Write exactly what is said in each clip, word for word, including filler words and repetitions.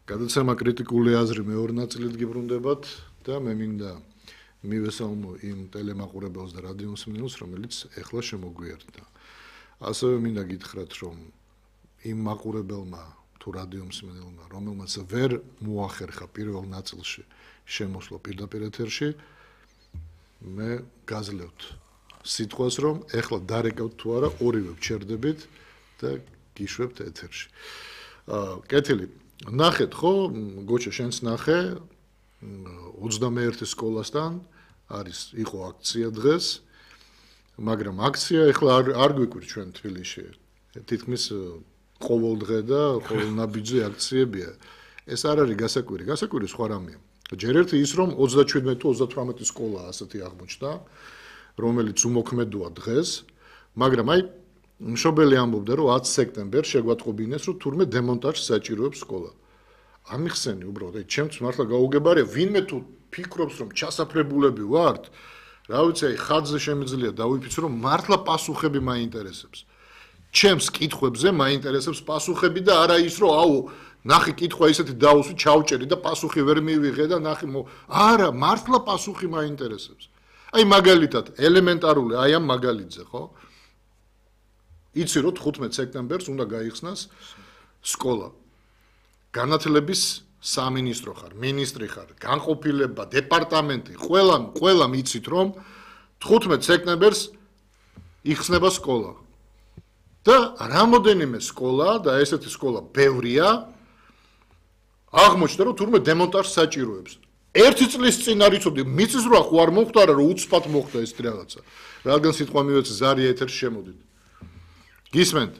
გადაცემა კრიტიკული აზრი მეორე ნაწილით გიბრუნდებათ და მე მინდა მივესალმო იმ ტელემაყურებელს და რადიომსმენელს, რომელიც ეხლა შემოგვიერთდა. ასევე მინდა გითხრათ, რომ იმ მაყურებელმა თუ რადიომსმენელმა, რომელმაც ვერ მოახერხა პირველ ნაწილში შემოსვლა პირდაპირ ეთერში, მე გაძლევთ სიტყვას, რომ ეხლა დარეკავთ თუ არა, ორივე ვჩერდებით და გიშვებთ ეთერში. კეთილი, ნახეთ ხო, გოჩა შენც ნახე, ოცდამეერთე სკოლასთან არის იყო აქცია დღეს, მაგრამ აქცია ეხლა არ არ გვიკვირს ჩვენ თბილისში. თითქმის ყოველ დღე და ყოველ ნაბიჯზე აქციებია. ეს არ არის გასაკვირი, გასაკვირი სხვა რამეა. ჯერ ერთი ის რომ ოცდაჩვიდმეტი თუ ოცდათვრამეტი სკოლა ასეთი აღმოჩნდა, რომელიც უმოქმედოა დღეს, მაგრამ აი მშობელი ამბობდა რომ ათი სექტემბერს შეგვატყობინეს რომ თურმე დემონტაჟს საჭიროებს სკოლა. ამიხსენი უბრალოდ, აი ჩემს მართლა გაუგებარია, ვინმე თუ ფიქრობს რომ ჩასაფრებულები ვართ, რა ვიცი, აი ხაზზე შემიძლია დავიფიცო რომ მართლა პასუხები მაინტერესებს. ჩემს კითხვებზე მაინტერესებს პასუხები და არა ის რომ აუ ნახი კითხვა ისეთი დაუსვი ჩავჭერი და პასუხი ვერ მივიღე და ნახი არა მართლა პასუხი მაინტერესებს. აი მაგალითად ელემენტარული აი ამ მაგალითზე ხო? იცი რომ თხუთმეტ სექტემბერს უნდა გაიხსნას სკოლა. განათლების სამინისტრო ხარ, მინისტრი ხარ, განყოფილება, დეპარტამენტი, ყველა ყველა მიცით რომ თხუთმეტ სექტემბერს იხსნება სკოლა. და რამოდენიმე სკოლა და ესეთი სკოლა ბევრია აღმოჩნდა რომ თურმე დემონტაჟს საჭიროებს. ერთი წლის წინ არ იცოდი, მიწის რვა ხო არ მომხდარა რომ უცბად მოხდა ეს რაღაცა. რადგან სიტყვა მივეცე ზარი ეთერში შემოდით. გისმენთ?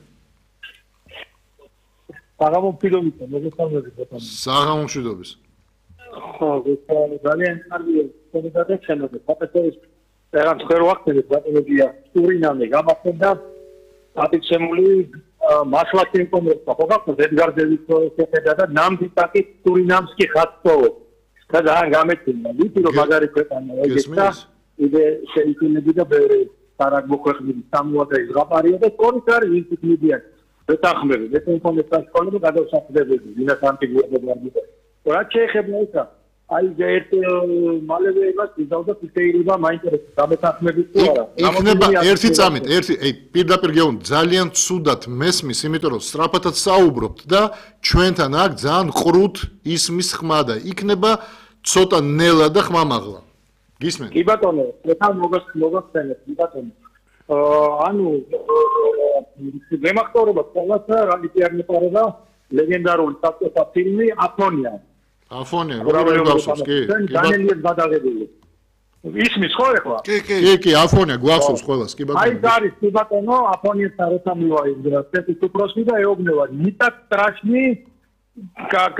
საღამომშვიდობის, მოგესალმებით ბატონო. საღამომშვიდობის. ხო, ძალიან კარგია, შეგიძლიათ შემოდეთ. ფაქტობრივად რაღაც ხერო ახდენეთ ბატონებია სურინამზე გამახსენდა ატიცემული მასლაკი ინფორმაცია ხო გაქვს ზედგარდევის შეხედა და ნამდვილად სურინამსკი ხატო და ძალიან გამეცემა ვიცი რომ მაგარი ქვეყანა ეგეცა იდე შეიძლება და ბევრი სარაგბო ქვეყნების სამოადაის გაპარია და სწორიც არის ინსტიტუტია ვეთანხმები ეს ინფორმაცია სკოლები გადავსახლებები ვინაც ანტიგუებები რა შეიძლება ისა აი ერთ მალევე იმას ვიზავდა შეიძლება მაინტერესებს გამეთანხმებით თუ არა იქნება ერთი წამით ერთი აი პირდაპირ გეუბნ ძალიან ცუდად მესმის იმიტომ რომ სწრაფადაც საუბრობთ და ჩვენთან აქ ძალიან ყრუთ ისმის ხმა და იქნება ცოტა ნელა და ხმამაღლა გისმენთ კი ბატონო ეხლა მოგახსენეთ კი ბატონო ანუ მემახსოვრება ყველას რა მიტარება ლეგენდარული საკუთარ ფილმი აფონია აფონია, როგორ გახსოვს, კი? დანიელიეს გადაღებული. ისმის ხო ეხლა? კი, კი. კი, კი, აფონია გვახსოვს ყველას, კი ბატონო. აი არის, კი ბატონო, აფონიესთან როცა მივაი სპეცი უპროსი და ეუბნება, не так страшны, как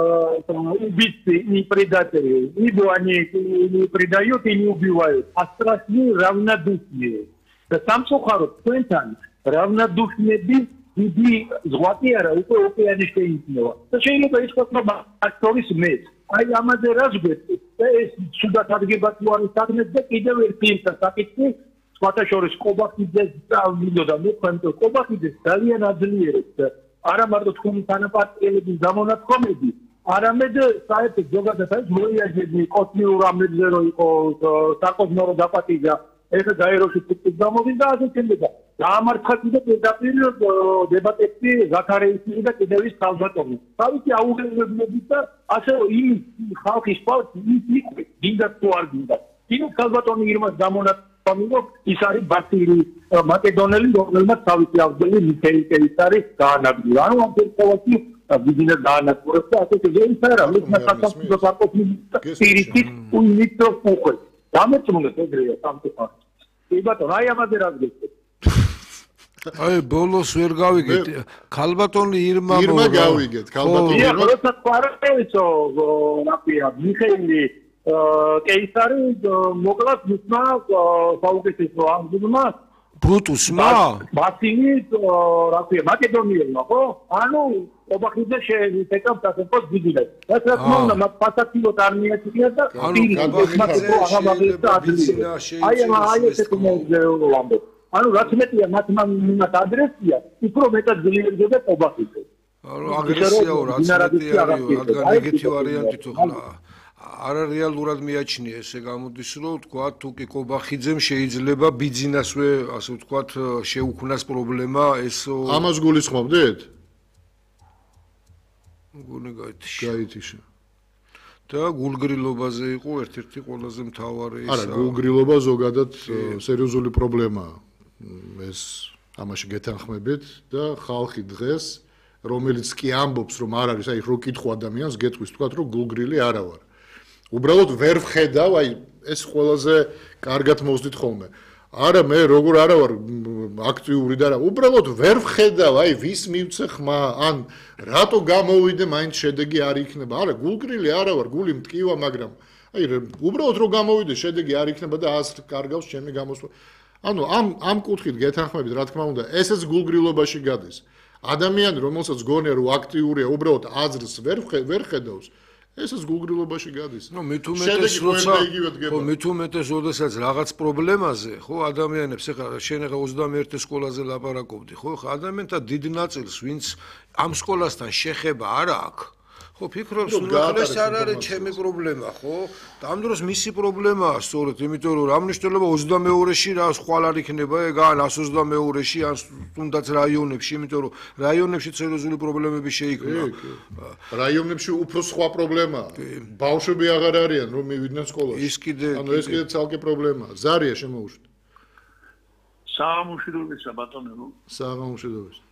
убийцы и предатели. Ибо они не предают и не убивают, а страшны равнодушные. და სამწუხაროდ თქვენთან равнодушнები დიდი ზღვარი არა უკვე ოკეანის შეიმჩნევა და შეიძლება ის ხოთმა აქტორის მე აი ამაზე რას გვეტყვი და ეს სულად ადგება თუ არის საქმე და კიდევ ერთი იმსა საკითხი სხვათა შორის კობახიძეს წავიდოდა მე თქვენთან კობახიძეს ძალიან აძლიერებს არა მარტო თქვენი თანაპარტიელების გამონათქვამები არამედ საერთოდ ზოგადად არის მოიაზრებინი კოსმიურ ამბებზე რომ იყო საკოსმო რო დაპატიჟა ეხა გაეროში ფიქრის გამოვიდა ასე შემდეგა დაამარცხა კიდე პირდაპირ დებატებში ზაქარეიშვილი და კიდევის ქალბატონი. თავისი აუღებებლობით და ასე იმ ხალხის პარტი ის იყო გინდა თუ არ გინდა. კიდევ ქალბატონი ირმას გამონათქვამი რომ ის არის ბასილი მაკედონელი რომელმაც თავისი აღდგენი მიქეიკეის არის გაანადგურა. ანუ ამ პერიოდში ვიძინა დაანადგურებს და ასე შეიძლება რა მისმა საკუთრო საკუთრო პირიქით უნიტო უხე. დამეწმუნეთ ეგრეა სამწუხაროდ. კი ბატონო, აი ამაზე რა გიქცეთ? აი ბოლოს ვერ გავიგეთ. ქალბატონი ირმა ირმა გავიგეთ, ქალბატონი ირმა. როცა პარაიტო რაფია, მიხეილი კეისარი მოკლა მისმა საუკეთესო აღდგომა ბრუტუსმა? ბასილი რაფია, მაკედონიელმა ხო? ანუ ობახიძე შეეკავ დასაწყოს გიგილეს. ეს რა თქმა უნდა, მათ ფასატილოთ არმია ცია და აი აი ესეთი მოძეულობამდე. ანუ რაც მეტია მათ მიმათ ადრესია, უფრო მეტად ძლიერდება ობახიძე. აგრესიაო რაც მეტი არის, რადგან ეგეთი ვარიანტი თუ ხლა არა რეალურად მიაჩნია ესე გამოდის რომ თქვა თუ კი კობახიძემ შეიძლება ბიძინასვე ასე ვთქვათ შეუქმნას პრობლემა ეს ამას გულისხმობდით? გული გაითიშა. გაითიშა. და გულგრილობაზე იყო ერთ-ერთი ყველაზე მთავარი ის. არა, გულგრილობა ზოგადად სერიოზული პრობლემაა. ეს ამაში გეთანხმებით და ხალხი დღეს რომელიც კი ამბობს რომ არ არის, აი რო კითხო ადამიანს გეტყვის თქვათ რომ გულგრილი არა ვარ. უბრალოდ ვერ ვხედავ, აი ეს ყველაზე კარგად მოვსდით ხოლმე. არა მე როგორ არა ვარ აქტიური და რა, უბრალოდ ვერ ვხედავ, აი ვის მივცე ხმა, ან რატო გამოვიდე, მაინც შედეგი არ იქნება. არა, გულგრილი არა ვარ, გული მტკივა, მაგრამ აი უბრალოდ რო გამოვიდე, შედეგი არ იქნება და ას კარგავს ჩემი გამოსვლა. ანუ ამ ამ კუთხით გეთანხმებით, რა თქმა უნდა, ესეც გულგრილობაში გადის. ადამიანი, რომელსაც გონია რომ აქტიურია, უბრალოდ აზრს ვერ ვერ ხედავს. ესეც გულგრილობაში გადის. ნუ მით უმეტეს როცა ხო მით უმეტეს როდესაც რაღაც პრობლემაზე, ხო ადამიანებს ეხლა შენ ეხლა ოცდამეერთე სკოლაზე ლაპარაკობდი, ხო ხა ადამიანთა დიდ ნაწილს ვინც ამ სკოლასთან შეხება არ აქვს. ხო ფიქრობს რომ ეს არ არის ჩემი პრობლემა, ხო? და ამ დროს მისი პრობლემაა სწორედ, იმიტომ რომ რა მნიშვნელობა ოცდამეორეში რა ხვალ არ იქნება ეგ ან ოცდამეორეში ან თუნდაც რაიონებში, იმიტომ რომ რაიონებში სერიოზული პრობლემები შეიქმნა. რაიონებში უფრო სხვა პრობლემაა. ბავშვები აღარ არიან რომ მივიდნენ სკოლაში. ის კიდე ანუ ეს კიდე ცალკე პრობლემაა. ზარია შემოუშვით. საამუშროებისა ბატონო. საამუშროებისა.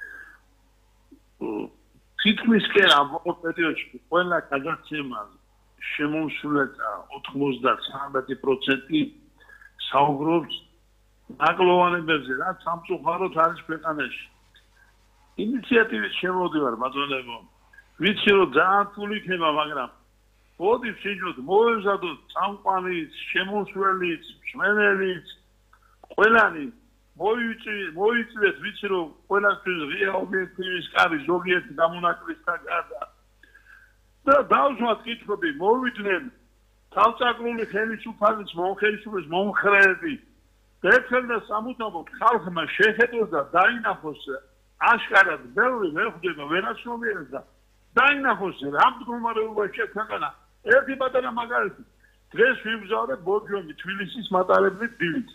თითქმის კი ამ პერიოდში ყველა გადაცემა შემოსულეთა ოცდაათი პროცენტი საუბრობს ნაკლოვანებებზე, რაც სამწუხაროდ არის ქვეყანაში. ინიციატივის შემოდივარ ბატონებო. ვიცი რომ ძალიან რთული იქნება, მაგრამ მოდი შეჯოთ, მოეზადოთ წამყვანიც, შემოსვლელიც, მსმენელიც, ყველანი მოიწვიეთ, მოიწვიეთ, ვიცი რომ ყველასთვის ღია ობიექტივის კარი ზოგიერთი გამონაკლისთან გარდა. და დავსვათ კითხვები, მოვიდნენ თავწაკრული ხელისუფლების მომხელისუფლების მომხრეები. და ერთხელ და სამუდამოდ ხალხმა შეხედოს და დაინახოს აშკარად ბევრი ვერ ხვდება ვერაცნობიერებს და დაინახოს რა მდგომარეობაში ქვეყანა. ერთი პატარა მაგალითი, დღეს ვიმგზავრებ ბორჯომი თბილისის მატარებლით დილით.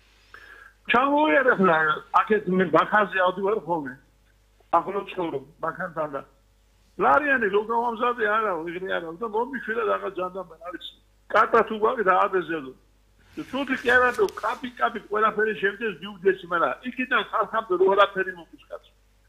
ჩამოვიარეხლა აქეთ მე ბაქანზე ავდივარ ხოლმე. ახლო ცხოვრობ ბაქანთან და ლარიანი რო გავამზადე არა ვიღრი არა და მომიშვიდა რაღაც ჯანდაბა არის. კატა თუ გვაქვს და ადეზელო. თუთი კი არა თუ კაპი კაპი ყველაფერი შევდეს დიუგდესი მაგრამ იქიდან ხალხამდე რო არაფერი მოგვის კაცო.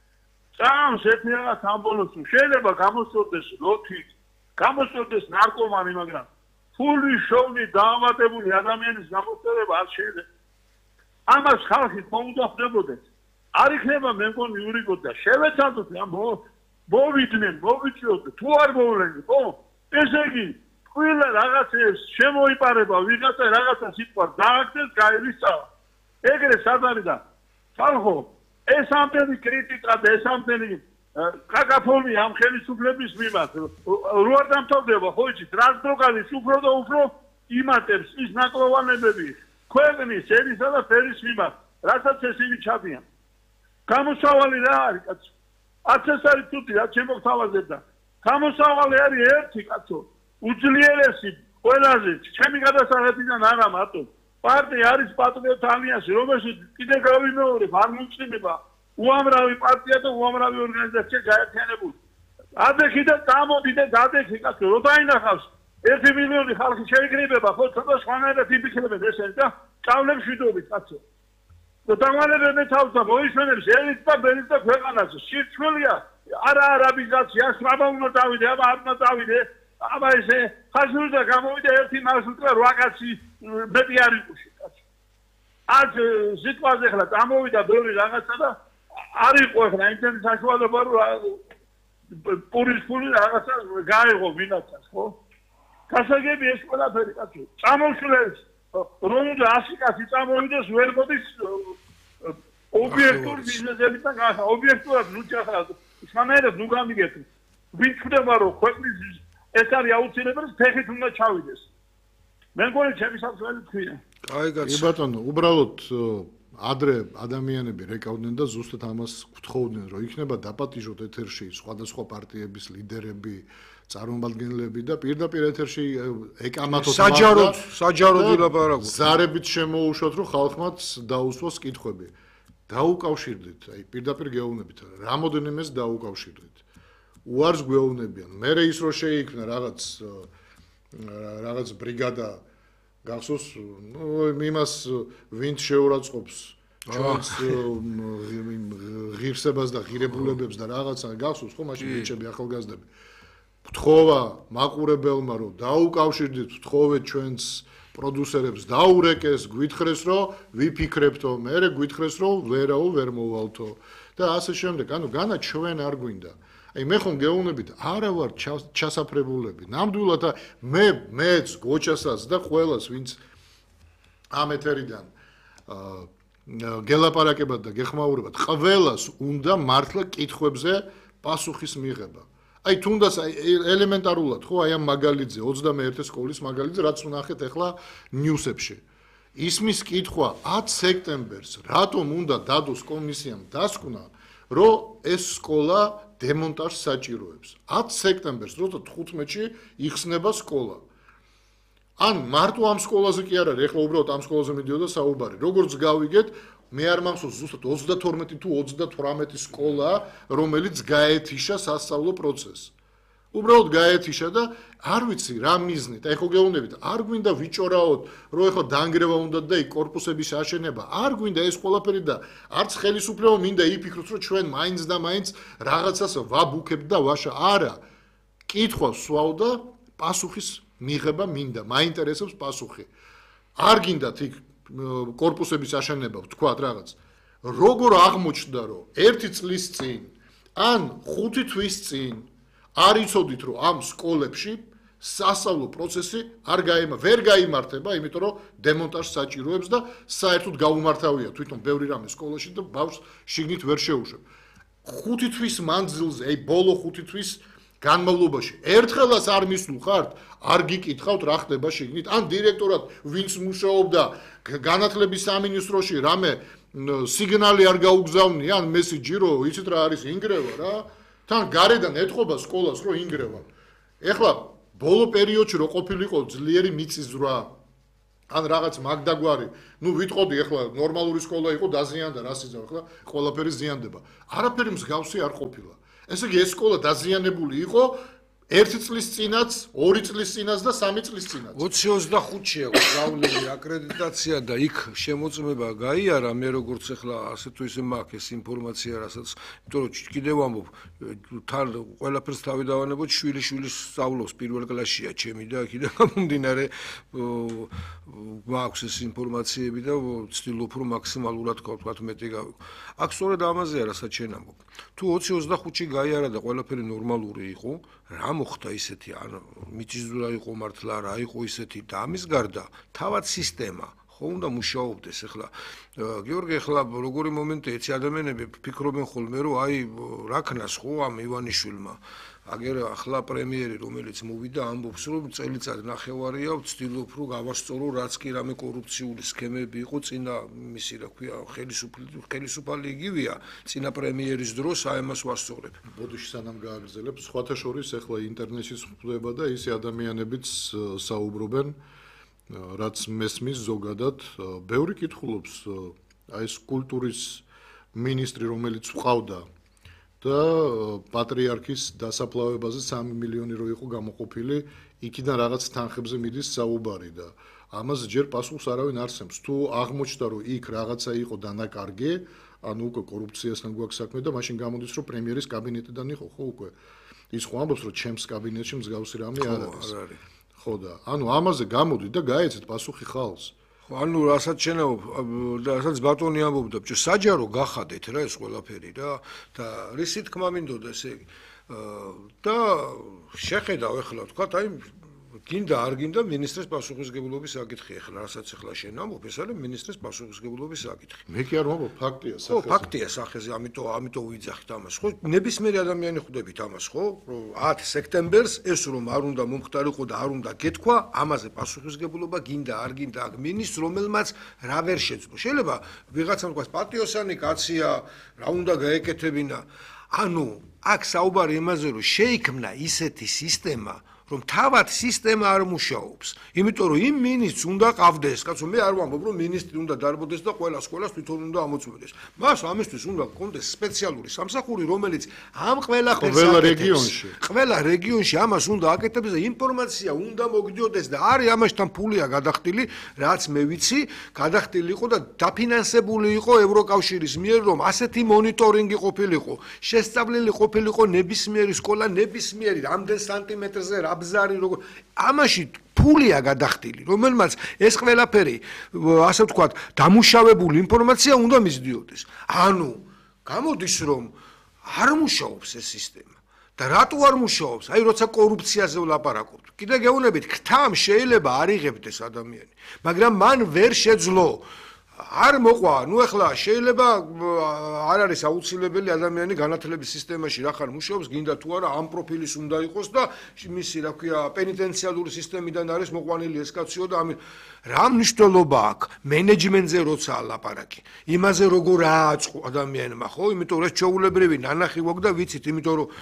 წამს ერთი რაღაც ამბოლოს შეიძლება გამოსწორდეს ლოთით, გამოსწორდეს ნარკომანი მაგრამ ფული შოვნი დაავადებული ადამიანის გამოსწორება არ შეიძლება. ამას ხალხი ხომ უნდა ხდებოდეს. არ იქნება მე მგონი იურიკოთ და შევეცადოთ ამ მოვიდნენ, მოვიწვიოთ, თუ არ მოვლენით, ხო? ესე იგი, ყველა რაღაცებს შემოიპარება, ვიღაცა რაღაცა სიტყვა დააგდეს, გაივისწავა. ეგრე სად არის და ხალხო, ეს ამდენი კრიტიკა და ეს ამდენი კაკაფონია ამ ხელისუფლების მიმართ, რო არ დამთავრდება, ხო იცით, რაც დრო გადის უფრო და უფრო იმატებს ის ნაკლოვანებები. ქვეყნის ერისა და ფერის მიმართ, რასაც ესენი ჩადიან. გამოსავალი რა არის, კაცო? არც ეს არის თუთი, რაც შემოგთავაზებდა. გამოსავალი არის ერთი, კაცო. უძლიერესი ყველაზე, ჩემი გადასაღებიდან არა მარტო. პარტია არის პატრიოტთა ალიანსი, რომელშიც კიდე გავიმეორებ, არ მომწინება უამრავი პარტია და უამრავი ორგანიზაცია გაერთიანებული. ადექი და წამოდი და გადექი, კაცო, რო დაინახავს. ერთი მილიონი ხალხი შეიკრიბება, ხო, ცოტა სხვანაირად იფიქრებენ ესენი და სწავლებს შვიდობით, კაცო. და დამალებენ თავს და მოისმენებს ერით და ბერით და ქვეყანას. სირცხვილია, არა არაბიზაცია, სრაბა უნდა დავიდე, აბა არ უნდა დავიდე. აბა ესე ხაზური და გამოვიდა ერთი მარშრუტი რვა კაცი მეტი არ იყუში, კაცო. აქ სიტყვაზე ხლა წამოვიდა ბევრი რაღაცა და არ იყო ხლა ინტერნეტ საშუალება რომ პურის ფული რაღაცა გაეღო ვინაცას, ხო? გასაგები ეს ყველაფერი კაცო. წამოსვლებს რომ უნდა ასი კაცი წამოვიდეს ვერ მოდის ობიექტური ბიზნესებიდან გახა ობიექტურად ნუ ჩახლა სანაირად ნუ გამიგეთ. ვინ ხვდება რომ ქვეყნის ეს არის აუცილებელი ფეხით უნდა ჩავიდეს. მე მგონი ჩემი საფრთხე თქვია. აი კაცო. კი ბატონო, უბრალოდ ადრე ადამიანები რეკავდნენ და ზუსტად ამას გთხოვდნენ, რომ იქნება დაპატიჟოთ ეთერში სხვადასხვა პარტიების ლიდერები, წარმომადგენლები და პირდაპირ ეთერში ეკამათოთ საჯაროდ, საჯაროდ ილაპარაკოთ. ზარებით შემოუშვათ, რომ ხალხმაც დაუსვას კითხვები. დაუკავშირდით, აი პირდაპირ გეუბნებით, რამოდენიმეს დაუკავშირდით. უარს გვეუბნებიან. მერე ის რომ შეიქმნა რაღაც რაღაც ბრიგადა გახსოვს, ნუ იმას ვინც შეურაცხყოფს ჩვენს ღირსებას და ღირებულებებს და რაღაცა გახსოვს ხო მაშინ ბიჭები ახალგაზრდები. ვთხოვა მაყურებელმა რომ დაუკავშირდით, ვთხოვეთ ჩვენს პროდიუსერებს დაურეკეს, გვითხრეს რომ ვიფიქრებთო, მერე გვითხრეს რომ ვერაო ვერ მოვალთო და ასე შემდეგ. ანუ განა ჩვენ არ გვინდა. აი მე ხომ გეუბნებით, არა ვარ ჩასაფრებულები. ნამდვილად მე მეც გოჩასაც და ყველას ვინც ამ ეთერიდან გელაპარაკებად და გეხმაურებად, ყველას უნდა მართლა კითხვებზე პასუხის მიღება. აი თუნდაც ელემენტარულად ხო აი ამ მაგალითზე ოცდამეერთე სკოლის მაგალითზე რაც ვნახეთ ახლა ნიუსებში. ისმის კითხვა ათ სექტემბერს რატომ უნდა დადოს კომისიამ დასკვნა რომ ეს სკოლა დემონტაჟს საჭიროებს. ათ სექტემბერს როცა თხუთმეტში იხსნება სკოლა. ან მარტო ამ სკოლაზე კი არ არის, ეხლა უბრალოდ ამ სკოლაზე მიდიოდა საუბარი. როგორც გავიგეთ, მე არ მახსოვს ზუსტად ოცდათორმეტი თუ ოცდათვრამეტი სკოლა, რომელიც გაეთიშა სასწავლო პროცესს. უბრალოდ გაეთიშა და არ ვიცი რა მიზნით. აი ხო გეუბნებით, არ გვინდა ვიჭორაოთ, რომ ეხლა დაანგრევა უნდა და იქ კორპუსების აშენება. არ გვინდა ეს ყველაფერი და არც ხელისუფლება მინდა იფიქროს, რომ ჩვენ მაინც და მაინც რაღაცას ვაბუქებთ და ვაშა. არა. კითხვა სვავ და პასუხის მიღება მინდა, მაინტერესებს პასუხი. არ გინდათ იქ კორპუსების აშენება, ვთქვათ რაღაც. როგორ აღმოჩნდა, რომ ერთი წლის წინ ან ხუთი თვის წინ არ იცოდით, რომ ამ სკოლებში სასწავლო პროცესი არ გაიმა, ვერ გაიმართება, იმიტომ რომ დემონტაჟს საჭიროებს და საერთოდ გაუმართავია თვითონ ბევრი რამე სკოლაში და ბავშვს შიგნით ვერ შეუშვებ. ხუთი თვის მანძილზე, აი ბოლო ხუთი თვის განმავლობაში ერთხელაც არ მისულ ხართ, არ გიკითხავთ რა ხდება შიგნით, ან დირექტორად ვინც მუშაობდა განათლების სამინისტროში რამე სიგნალი არ გაუგზავნი, ან მესიჯი რომ იცით რა არის ინგრევა რა, თან გარედან ეთყობა სკოლას რომ ინგრევა. ეხლა ბოლო პერიოდში რო ყოფილიყო ძლიერი მიწისძვრა, ან რაღაც მაგდაგვარი, ნუ ვიტყოდი ეხლა ნორმალური სკოლა იყო დაზიანდა რა სიზა, ეხლა ყველაფერი ზიანდება. არაფერი მსგავსი არ ყოფილა. ესე იგი ეს სკოლა დაზიანებული იყო ერთი წლის წინაც, ორი წლის წინაც და სამი წლის წინაც. ოცი ოცდახუთში აქვს გავლილი აკრედიტაცია და იქ შემოწმება გაიარა, მე როგორც ახლა ასე თუ ისე მაქვს ეს ინფორმაცია, რასაც, იმიტომ რომ კიდევ ამბობ, თან ყველაფერს თავი დავანებოთ, შვილი შვილის სწავლობს პირველ კლასშია ჩემი და კიდევ გამომდინარე მაქვს ეს ინფორმაციები და ვცდილობ რომ მაქსიმალურად თქვათ მეტი გავიგო. აქ სწორედ ამაზეა რასაც შენ ამბობ. თუ ოცი ოცდახუთში გაიარა და ყველაფერი ნორმალური იყო, რა მოხდა ისეთი, ან მიწისძვრა იყო მართლა, რა იყო ისეთი და ამის გარდა თავად სისტემა ხო უნდა მუშაობდეს. ახლა გიორგი, ახლა როგორი მომენტია, ეცი ადამიანები ფიქრობენ ხოლმე, რომ აი რა ქნას ხო ამ ივანიშვილმა აგერ ახლა პრემიერი რომელიც მოვიდა ამბობს რომ წელიწად ნახევარია ვცდილობ რომ გავასწორო რაც კი რამე კორუფციული სქემები იყო წინა მისი რა ქვია ხელისუფლება ხელისუფალი იგივეა წინა პრემიერის დროს აი ამას ვასწორებ. ბოდიში სანამ გააგრძელებ, სხვათა შორის ახლა ინტერნეტში ხდება და ისე ადამიანებიც საუბრობენ, რაც მესმის ზოგადად, ბევრი კითხულობს აი ეს კულტურის მინისტრი რომელიც ვყავდა და პატრიარქის დასაფლავებაზე სამი მილიონი რო იყო გამოყოფილი, იქიდან რაღაც თანხებზე მიდის საუბარი და ამას ჯერ პასუხს არავინ არსებს. თუ აღმოჩნდა რომ იქ რაღაცა იყო დანაკარგი, ანუ უკვე კორუფციასთან გვაქვს საქმე და მაშინ გამოდის რომ პრემიერის კაბინეტიდან იყო ხო უკვე. ის ხო ამბობს რომ ჩემს კაბინეტში მსგავსი რამე არ არის. ხო და ანუ ამაზე გამოდი და გაეცეთ პასუხი ხალხს. ანუ რასაც შენაობ და რასაც ბატონი ამბობდა, ბჭო საჯარო გახადეთ რა ეს ყველაფერი რა და რისი თქმა მინდოდა ესე იგი და შეხედავ ახლა თქვა აი გინდა არ გინდა მინისტრის პასუხისგებლობის საკითხი ახლა რასაც ახლა შენ ამბობ ეს არის მინისტრის პასუხისგებლობის საკითხი მე კი არ ვამბობ ფაქტია ხო ფაქტია სახეზე ამიტომ ამიტომ ვიძახით ამას ხო ნებისმიერი ადამიანი ხვდებით ამას ხო ათი სექტემბერს ეს რომ არ უნდა მომხდარიყო და არ უნდა გეთქვა ამაზე პასუხისგებლობა გინდა არ გინდა აქ მინისტრს რომელმაც რა ვერ შეძლო შეიძლება ვიღაცამ თქვას პატიოსანი კაცია რა უნდა გაეკეთებინა ანუ აქ საუბარი იმაზე რომ შეიქმნა ისეთი სისტემა რომ თავად სისტემა არ მუშაობს იმიტომ რომ იმ მინისტრს უნდა ყავდეს კაცო მე არ ვამბობ რომ მინისტრი უნდა დარბოდეს და ყველა სკოლას თვითონ უნდა ამოწმდეს მას ამისთვის უნდა გქონდეს სპეციალური სამსახური რომელიც ამ ყველაფერს ყველა რეგიონში ყველა რეგიონში ამას უნდა აკეთებს და ინფორმაცია უნდა მოგდიოდეს და არის ამასთან ფულია გადახდილი რაც მე ვიცი გადახდილი იყო და დაფინანსებული იყო ევროკავშირის მიერ რომ ასეთი მონიტორინგი ყოფილიყო შესწავლილი ყოფილიყო ნებისმიერი სკოლა ნებისმიერი რამდენ სანტიმეტრზე აბზარი როგორ ამაში ფულია გადახდილი რომელმაც ეს ყველაფერი ასე ვთქვათ დამუშავებული ინფორმაცია უნდა მისდიოდეს ანუ გამოდის რომ არ მუშაობს ეს სისტემა და რატო არ მუშაობს აი როცა კორუფციაზე ვლაპარაკობთ კიდე გეუბნებით ქთამ შეიძლება არ იღებდეს ადამიანი მაგრამ მან ვერ შეძლო არ მოყვა, ნუ ახლა შეიძლება არ არის აუცილებელი ადამიანი განათლების სისტემაში რახან მუშაობს, გინდა თუ არა ამ პროფილის უნდა იყოს და მისი რა ქვია პენიტენციალური სისტემიდან არის მოყვანილი ეს კაციო და ამი რა მნიშვნელობა აქვს მენეჯმენტზე როცა ლაპარაკი. იმაზე როგორ ააწყო ადამიანმა, ხო? იმიტომ რომ ეს ჩვეულებრივი ნანახი გვაქვს და ვიცით, იმიტომ რომ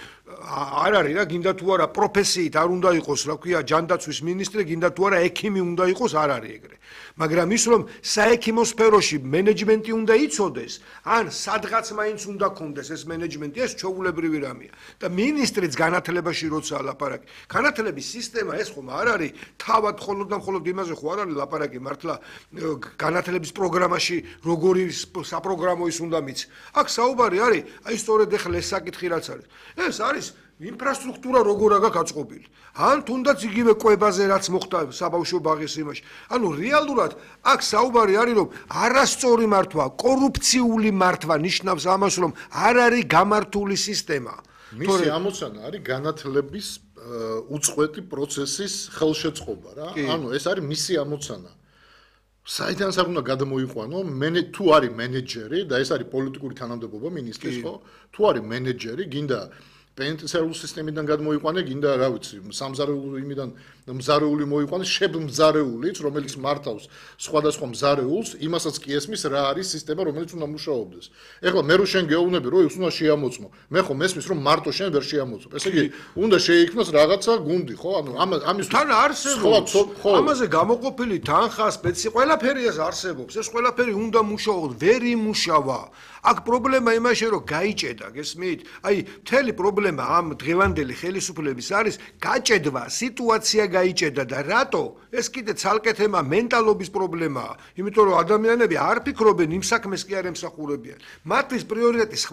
არ არის რა, გინდა თუ არა პროფესიით არ უნდა იყოს, რა ქვია, ჯანდაცვის მინისტრი, გინდა თუ არა ექიმი უნდა იყოს, არ არის ეგრე. მაგრამ ის რომ საექიმო სფეროში მენეჯმენტი უნდა იცოდეს, ან სადღაც მაინც უნდა ქონდეს ეს მენეჯმენტი, ეს ჩვეულებრივი რამეა. და მინისტრიც განათლებაში როცა ლაპარაკი, განათლების სისტემა ეს ხომ არ არის თავად მხოლოდ და მხოლოდ იმაზე ხო არ არის ლაპარაკი მართლა განათლების პროგრამაში როგორი საპროგრამო ის უნდა მიცი. აქ საუბარი არის, აი სწორედ ეხლა ეს საკითხი რაც არის. ეს არის ინფრასტრუქტურა როგორ აგა გაწყობილი. ან თუნდაც იგივე კვებაზე რაც მოხდა საბავშვო ბაღის იმაში. ანუ რეალურად აქ საუბარი არის რომ არასწორი მართვა, კორუფციული მართვა ნიშნავს ამას რომ არ არის გამართული სისტემა. მისი ამოცანა არის განათლების უწყვეტი პროცესის ხელშეწყობა რა. ანუ ეს არის მისი ამოცანა. საიდანაც არ უნდა გადმოიყვანო, თუ არის მენეჯერი და ეს არის პოლიტიკური თანამდებობა მინისტრის ხო? თუ არის მენეჯერი, გინდა პენიტენციარული სისტემიდან გადმოიყვანე, გინდა რა ვიცი, სამზარეულო იმიდან მზარეული მოიყვანე, შებმზარეულიც, რომელიც მართავს სხვადასხვა მზარეულს, იმასაც კი ესმის რა არის სისტემა, რომელიც უნდა მუშაობდეს. ეხლა მე რო შენ გეუბნები, რომ ის უნდა შეამოწმო. მე ხო მესმის, რომ მარტო შენ ვერ შეამოწმო. ესე იგი, უნდა შეიქმნას რაღაცა გუნდი, ხო? ანუ ამის თან არსებობს. ამაზე გამოყოფილი თანხა, სპეცი, ყველაფერი ეს არსებობს. ეს ყველაფერი უნდა მუშაობდეს, ვერ იმუშავა. აქ პრობლემა იმაშია, რომ გაიჭედა, გესმით? აი, მთელი პრობლემა ამ დღევანდელი ხელისუფლების არის გაჭედვა, სიტუაცია გაიჭედა და რატო? ეს კიდე ცალკე თემა მენტალობის პრობლემაა. იმიტომ რომ ადამიანები არ ფიქრობენ იმ საქმეს კი არ ემსახურებიან. მათთვის პრიორიტეტი